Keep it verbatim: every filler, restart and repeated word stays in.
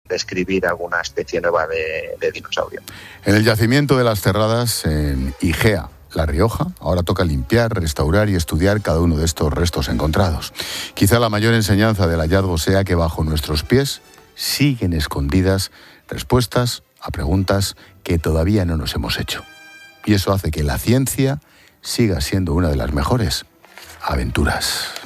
describir alguna especie nueva de, de dinosaurio. En el yacimiento de las Cerradas, en Igea, La Rioja, ahora toca limpiar, restaurar y estudiar cada uno de estos restos encontrados. Quizá la mayor enseñanza del hallazgo sea que bajo nuestros pies siguen escondidas respuestas a preguntas que todavía no nos hemos hecho. Y eso hace que la ciencia siga siendo una de las mejores aventuras.